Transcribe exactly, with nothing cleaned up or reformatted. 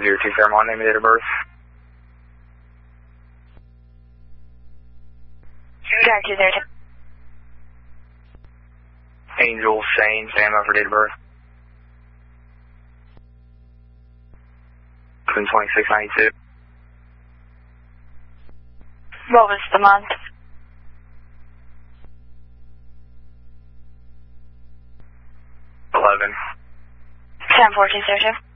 zero two Fairmont, name and date of birth. Drive two zero two. Angel Shane, stand by for date of birth. twenty-six ninety-two. What was the month? eleven. ten fourteen zero two.